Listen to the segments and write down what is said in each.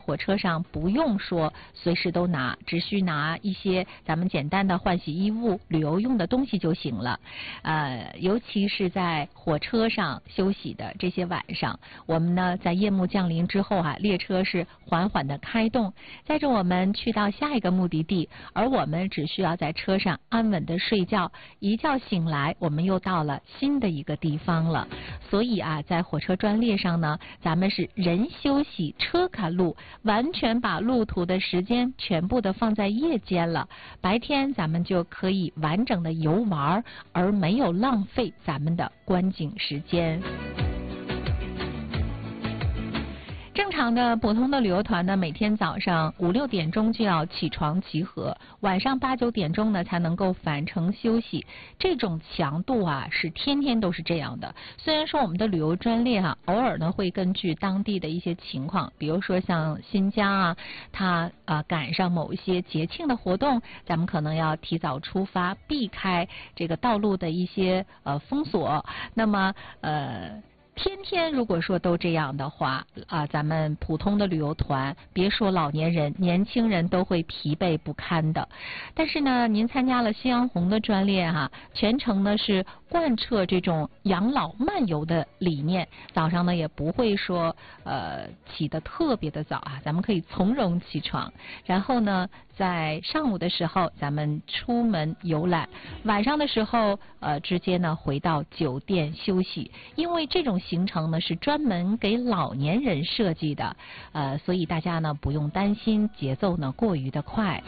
火车上不用说随时都拿，只需拿一些咱们简单的换洗衣物、旅游用的东西就行了。尤其是在火车上休息的这些晚上，我们呢在夜幕降临之后列车是缓缓的开动，载着我们去到下一个目的地，而我们只需要在车上安稳的睡觉，一觉醒来，我们又到了新的一个地方了。所以在火车专列上呢，咱们是人休息车赶路，完全把路途的时间全部的放在夜间了。白天咱们就可以完整的游玩，而没有浪费咱们的观景时间。正常的普通的旅游团呢，每天早上5、6点钟就要起床集合，晚上8、9点钟呢才能够返程休息。这种强度是天天都是这样的。虽然说我们的旅游专列偶尔呢会根据当地的一些情况，比如说像新疆它赶上某一些节庆的活动，咱们可能要提早出发，避开这个道路的一些封锁。那么天天如果说都这样的话咱们普通的旅游团，别说老年人，年轻人都会疲惫不堪的。但是呢，您参加了夕阳红的专列全程呢是贯彻这种养老慢游的理念，早上呢也不会说起得特别的早咱们可以从容起床，然后呢在上午的时候咱们出门游览，晚上的时候直接呢回到酒店休息。因为这种行程呢是专门给老年人设计的，所以大家呢不用担心节奏呢过于的快。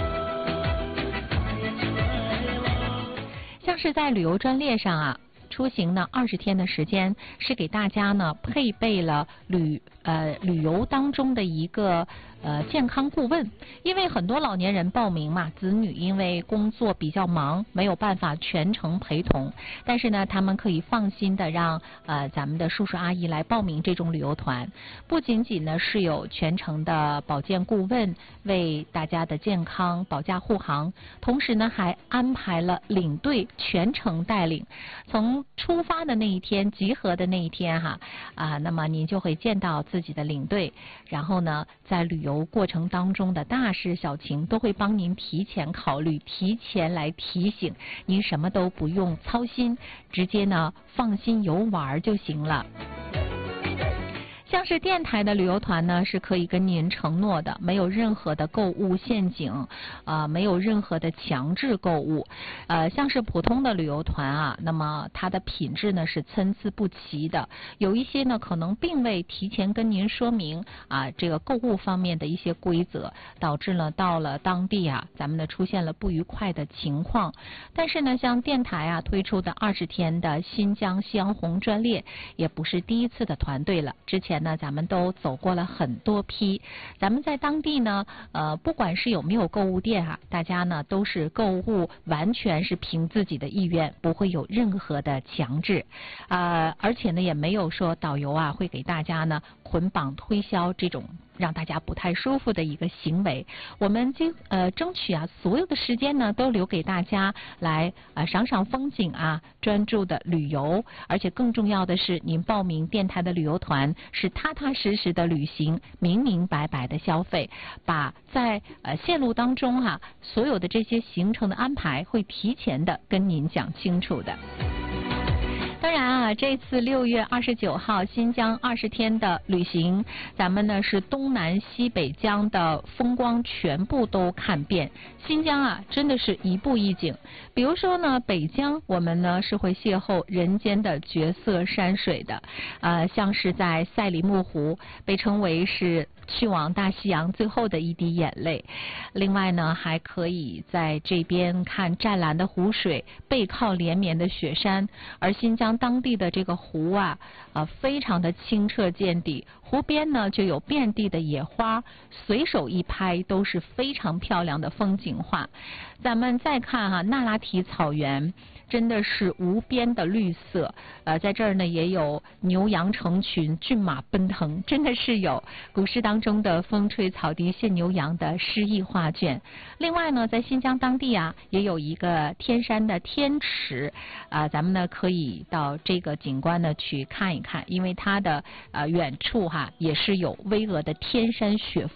像是在旅游专列上出行呢20天的时间，是给大家呢配备了旅游当中的一个健康顾问。因为很多老年人报名嘛，子女因为工作比较忙，没有办法全程陪同，但是呢他们可以放心的让咱们的叔叔阿姨来报名这种旅游团。不仅仅呢是有全程的保健顾问为大家的健康保驾护航，同时呢还安排了领队全程带领。从出发的那一天，集合的那一天那么您就会见到自己的领队，然后呢在旅游过程当中的大事小情都会帮您提前考虑，提前来提醒您，什么都不用操心，直接呢放心游玩就行了。像是电台的旅游团呢，是可以跟您承诺的，没有任何的购物陷阱，没有任何的强制购物。像是普通的旅游团那么它的品质呢是参差不齐的，有一些呢可能并未提前跟您说明这个购物方面的一些规则，导致呢到了当地咱们呢出现了不愉快的情况。但是呢，像电台推出的20天的新疆夕阳红专列，也不是第一次的团队了，之前呢咱们都走过了很多批。咱们在当地呢不管是有没有购物店大家呢都是购物完全是凭自己的意愿，不会有任何的强制而且呢也没有说导游会给大家呢捆绑推销这种让大家不太舒服的一个行为。我们争取所有的时间呢都留给大家来赏赏风景专注的旅游。而且更重要的是，您报名电台的旅游团是踏踏实实的旅行，明明白白的消费，把在线路当中所有的这些行程的安排会提前的跟您讲清楚的。当然这次6月29号新疆20天的旅行，咱们呢是东南西北疆的风光全部都看遍。新疆真的是一步一景。比如说呢，北疆我们呢是会邂逅人间的绝色山水的，像是在赛里木湖，被称为是去往大西洋最后的一滴眼泪。另外呢，还可以在这边看湛蓝的湖水，背靠连绵的雪山。而新疆当地的这个湖非常的清澈见底，湖边呢就有遍地的野花，随手一拍都是非常漂亮的风景画。咱们再看那拉提草原，真的是无边的绿色，在这儿呢也有牛羊成群，骏马奔腾，真的是有古诗当中的风吹草低见牛羊的诗意画卷。另外呢，在新疆当地也有一个天山的天池，咱们呢可以到这个景观呢去看一看，因为它的远处也是有巍峨的天山雪峰。